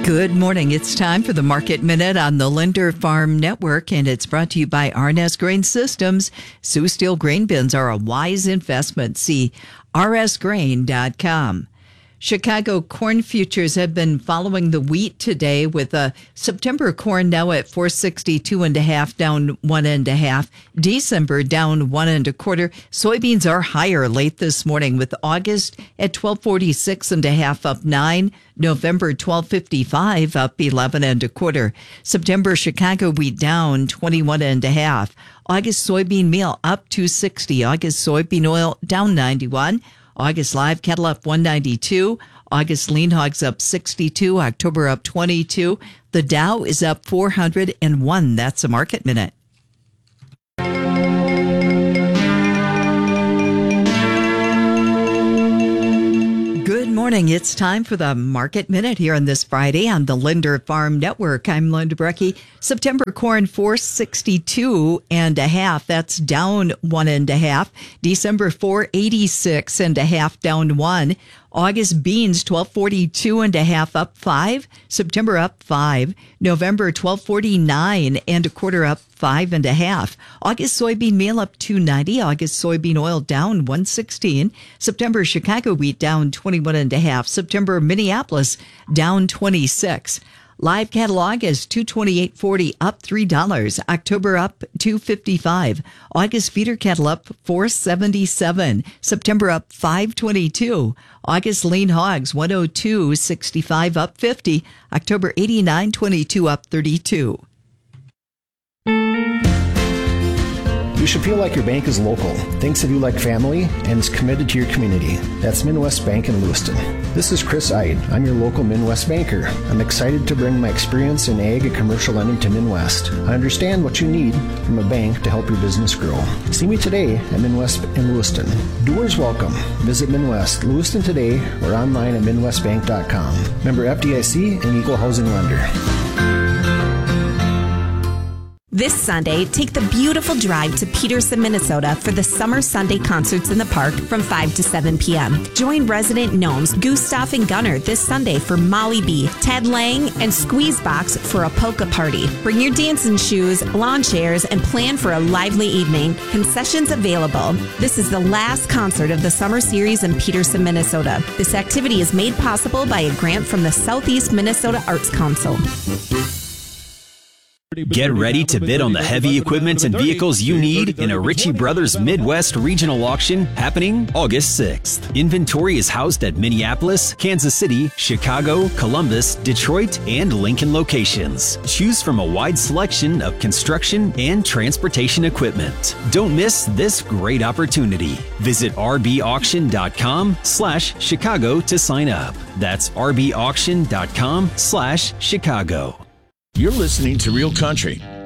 Good morning. It's time for the Market Minute on the Linder Farm Network, and it's brought to you by Arnest Grain Systems. Sioux Steel grain bins are a wise investment. See rsgrain.com. Chicago corn futures have been following the wheat today, with September corn now at 462.5, down 1.5. December down 1.25. Soybeans are higher late this morning, with August at 1246.5, up 9. November 1255, up 11.25. September Chicago wheat down 21.5. August soybean meal up 260. August soybean oil down 91. August live cattle up 192. August lean hogs up 62. October up 22. The Dow is up 401. That's a Market Minute. Good morning. It's time for the Market Minute here on this Friday on the Linder Farm Network. I'm Linda Brecky. September corn 462.5. That's down 1.5. December 486.5, down 1. August beans 1242.5, up 5. September up 5. November 1249.25, up 5.5. August soybean meal up 290. August soybean oil down 116. September Chicago wheat down 21.5. September Minneapolis down 26. Live cattle August 228.40, up $3. October up $255. August feeder cattle up $477. September up $522. August lean hogs 102.65, up 50. October 89.22, up 32. You should feel like your bank is local, thinks of you like family, and is committed to your community. That's Midwest Bank in Lewiston. This is Chris Eid. I'm your local Midwest banker. I'm excited to bring my experience in ag and commercial lending to Midwest. I understand what you need from a bank to help your business grow. See me today at Midwest in Lewiston. Doers welcome. Visit Midwest Lewiston today or online at midwestbank.com. Member FDIC and Equal Housing Lender. This Sunday, take the beautiful drive to Peterson, Minnesota for the Summer Sunday Concerts in the Park from 5 to 7 p.m. Join resident gnomes Gustav and Gunnar this Sunday for Molly B, Ted Lang, and Squeezebox for a polka party. Bring your dancing shoes, lawn chairs, and plan for a lively evening. Concessions available. This is the last concert of the summer series in Peterson, Minnesota. This activity is made possible by a grant from the Southeast Minnesota Arts Council. Get ready to bid on the heavy equipment and vehicles you need in a Ritchie Brothers Midwest Regional Auction happening August 6th. Inventory is housed at Minneapolis, Kansas City, Chicago, Columbus, Detroit, and Lincoln locations. Choose from a wide selection of construction and transportation equipment. Don't miss this great opportunity. Visit rbauction.com/Chicago to sign up. That's rbauction.com/Chicago. You're listening to Real Country